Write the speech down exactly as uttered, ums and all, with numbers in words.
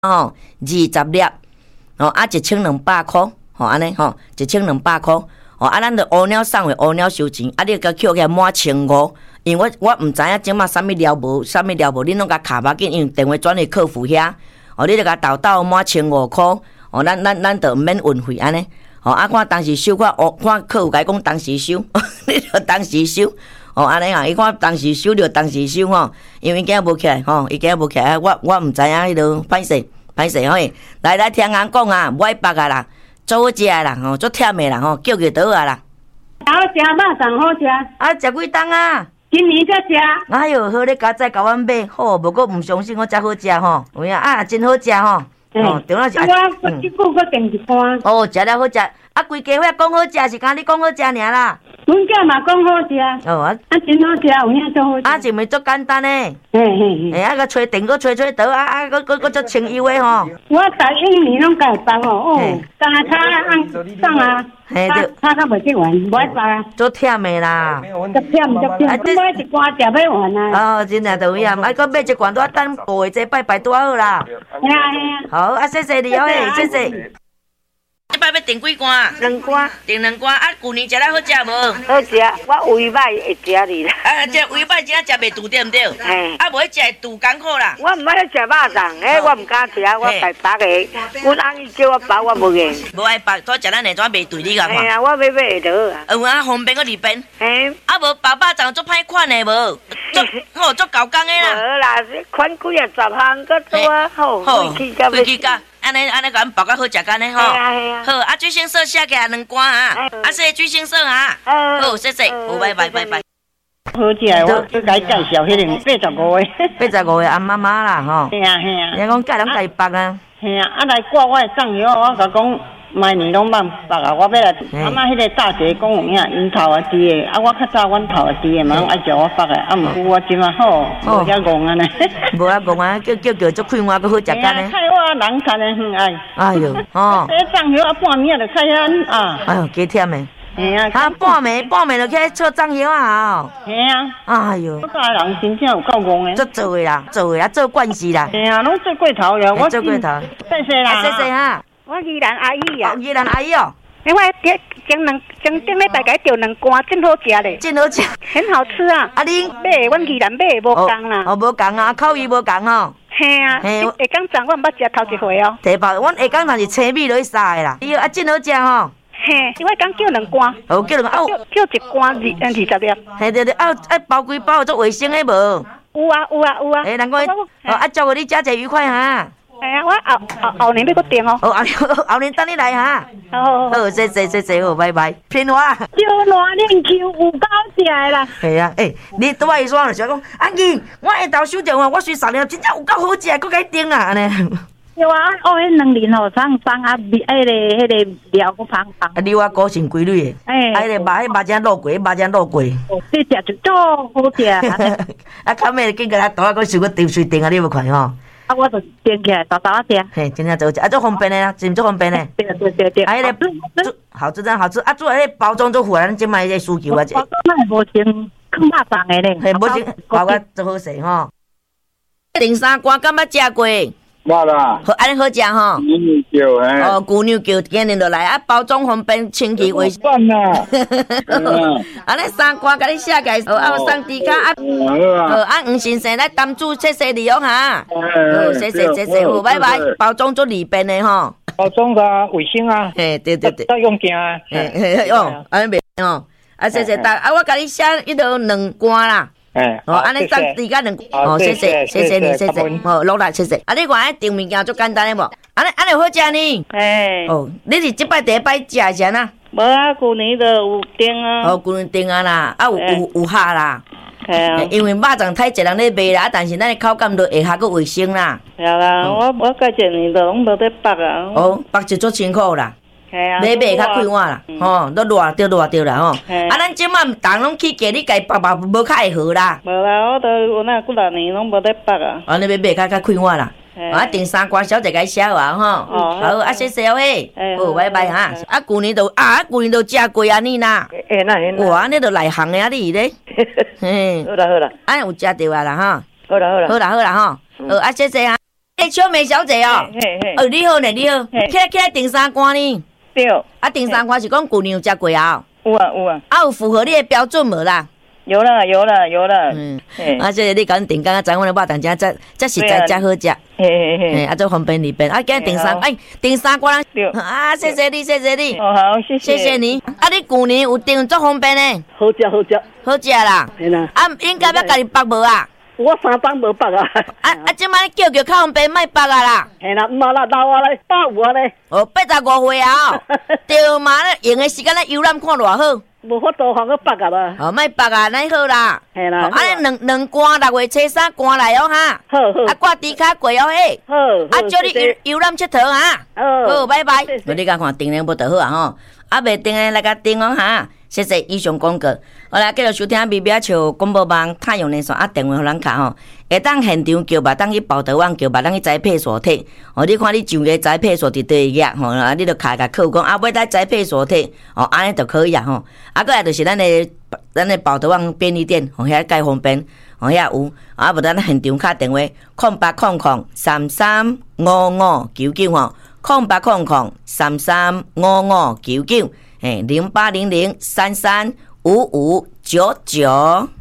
吼，二十粒，吼啊一千两百块，吼安尼吼，一千两百块，吼啊咱着乌鸟送货，乌鸟收钱，啊你甲扣起来满千五，因为我我毋知影即马啥物料无，啥物料无，恁拢甲卡吧紧，因为电话转去客服遐，吼你着甲豆豆满千五块，吼咱咱咱着免运费安尼，吼啊看当时收，看哦看客服甲伊讲当时收，你着当时收。哦，安尼啊，伊看当时收着当时收吼，因为伊今仔无起来吼，伊今仔无起来，我我毋知影迄落歹势歹势吼。来来听人讲啊，无爱白啊啦，做好食的啦吼，足忝的啦吼，叫个倒啊啦。 好食，肉粽好食。 啊，食几冬啊？ 今年才食。 哎哟，好咧，加再甲阮买，好，无过毋相信我才好食吼。有影啊，真好食吼。哦，对啦是。 啊，我我即久搁订一盘。 哦，食了好食，啊，规家伙讲好食，是敢你讲好食尔啦？ 阮囝嘛讲好食。哦啊，啊真好食，有影足好食。 啊，是咪足简单诶？ 嘿嘿嘿。 哎，啊个吹电，个吹吹倒，啊啊，个个个足清幽诶吼。 我逐一年拢家包哦，哦，当下炒按送啊，炒炒较袂食完，无爱包啊。 足忝诶啦。 足忝足忝，买一罐食买完啊。 哦，真正就有影，啊，搁买一罐多等过节拜拜拄好啦。 嘿啊嘿啊。 好，啊谢谢你哦，谢谢。你摆要订几罐？ 两罐。 订两罐，啊，旧年食了好食无？ 好食，我胃歹会食你啦。 啊，这胃歹真正食袂住对毋对？ 嘿。 啊，无迄食会住艰苦啦。 我毋爱食肉粽，迄我毋敢食，我白白的。阮翁伊叫我包，我无愿。 无爱白，多食咱下怎袂对你个看？ 嘿啊，我要买会倒啊。 有啊，方便个二边。 嘿。 啊，无包肉粽足歹款的无？足吼足高工的啦。 无啦，款几啊十项，搁多好，贵气甲要死。 安尼安尼，甲阮包较好食干呢吼。好，啊，水星色写起来两罐啊，啊，谢谢水星色啊。好，谢谢，好，拜拜拜拜。 好食，我去甲伊介绍迄个八十五个。 八十五个安妈妈啦吼。 嘿啊嘿啊。 你讲介人介包啊？ 嘿啊，啊来挂我的账以后，我甲讲。每年拢慢白啊！我要来，阿妈迄个大姐讲有影，因头啊低的，啊我较早阮头啊低的嘛，拢爱叫我白的，啊毋过我即马好，无遐戆安尼。 无啊戆啊，叫叫叫足快活，搁好食干呢。 开我人看的远爱。 哎哟，哦。 这账休啊半暝就开遐啊。 哎哟，加忝的。 嘿啊。 啊半暝半暝就起来做账休啊哦。 嘿啊。 哎哟。 我大人真正有够戆的。 做做的啦，做的啊做惯势啦。 嘿啊，拢做过头了，我做过头。 谢谢啦。 谢谢哈。 我宜兰阿姨啊， 宜兰阿姨哦， 因为前前两前顶礼拜改钓两罐，真好食嘞， 真好食， 很好吃啊。 啊恁买，阮宜兰买无共啦， 哦无共啊，口味无共吼。 嘿啊，下港粽我毋捌食头一回哦。 第包，阮下港若是青米落去撒的啦，伊啊真好食吼。 嘿，因为讲叫两罐， 哦叫两罐， 叫叫一罐二二十粒。 嘿对对，啊啊包几包做卫生的无？ 有啊有啊有啊。 诶，难怪哦啊，祝福你食者愉快哈。 系啊，我后后后年要搁订哦。 哦，后年后年等你来哈。 好， 好，谢谢谢谢，好，拜拜。片花。 烧烂链球有够食的啦。 系啊，诶，你拄仔伊说就想讲，阿姨，我下昼收着我水三粒，真正有够好食，搁甲伊订啦安尼。 有啊，哦，迄两年吼，送送啊，迄个迄个料搁芳芳。 啊，你我个性规律的。诶。啊，迄个肉，迄肉浆落过，肉浆落过。 哦，你食就足好食。 啊，较尾紧个来倒啊，搁想搁丢水订啊，你有看吼？ 啊，我就订起来，早早啊食。 嘿，真正做食，啊，足方便的啦，真足方便的。 对对对对。 啊，迄个煮好吃真好吃，啊，做迄个包装做符合咱即卖迄个需求啊， 这。包装那无成放肉粽的咧。 嘿，无成包个足好势吼。订三罐敢捌食过？ 捌啦。 好，安尼好食吼。 牛肉叫嘿。 哦，牛肉叫今年就来啊，包装方便，清气卫生。 饭啦。 安尼三罐甲你写起来，哦，啊有送猪脚啊。好啊，黄先生来担主，谢谢你哦哈。好，谢谢谢谢，好，拜拜。包装做里边的吼。 包装个卫生啊。 嘿，对对对。 再用件啊。 嘿嘿哦，安尼袂吼。啊，谢谢大啊，我甲你写迄落两罐啦。 哎， 哦，安尼送猪脚两，哦，谢谢谢谢你，谢谢，好，落来谢谢。啊，你看迄订物件足简单的无？安尼安尼好食呢。 哎。 哦，你是即摆第一摆食是安那？ 无啊，旧年就有订啊。 哦，旧年订啊啦，啊有有有下啦。 系啊。 因为肉粽太侪人咧卖啦，但是咱的口感都会下个卫生啦。 系啦，我我介一年都拢无得剥啊。 哦，剥就足辛苦啦。 系啊。 买卖较快活啦，吼，都热着热着啦吼。啊，咱即满人拢去价，你家剥剥无较会好啦。 无啦，我都有那几六年拢无得剥啊。 啊，你买卖较较快活啦。啊，订三罐小姐甲写完吼。哦。好，啊，谢谢嘿。好，拜拜哈。啊，旧年都啊，旧年都食过啊你啦。 诶，那那。 哇，你都内行的啊你咧。嘿。 好啦好啦。 啊，有食着啊啦哈。 好啦好啦。 好啦好啦吼。好，啊，谢谢啊。 诶，秋梅小姐哦， 嘿嘿， 哦，你好呢，你好， 嘿起来起来订三关呢？ 对， 啊，订三关是讲旧年有食过啊？ 有啊有啊， 啊，有符合你的标准无啦？ 有了有了有了， 嗯， 嘿啊，这个你讲订，刚刚咱阮的肉蛋真真真实在，真好食， 嘿嘿嘿， 嘿，啊，做方便利便，啊，今日订三，哎，订三关对， 啊，谢谢你，谢谢你， 哦好，谢谢， 谢谢你，啊，你旧年有订做方便呢？ 好食好食， 好食啦， 嘿啦， 啊，应该要家己绑无啊？ 我三档无绑啊， 啊啊，即摆叫叫较方便，莫绑啊啦。 嘿啦，毋嘛啦，老啊咧，百有啊咧， 哦，八十五岁啊，对嘛咧，用的时间咧游览看偌好， 无法度通去绑啊啦， 哦，莫绑啊，那好啦。 嘿啦， 哦，安尼两两关六月初三关来哦哈， 好好啊挂猪脚过哦嘿， 好， 啊叫你游游览佚佗哈， 好， 好，拜拜谢。谢我你甲看订了无就好啊吼，啊未订的来甲订哦哈。谢谢以上广告，好啦，继续收听 B B 笑广播网太阳连线啊，电话互咱卡吼，会当现场叫肉当去包头网，叫肉当去栽配所体。哦，你看你上个栽配所伫倒一页吼，啊，你著卡甲客户讲啊，要来栽配所体，哦，安尼就可以啊吼。啊，过来就是咱的咱的包头网便利店，吼，遐介方便，吼遐有，啊，无咱现场卡电话空八空空三三五五九九吼，空八空空三三五五九九。哎，零八零零三三五五九九。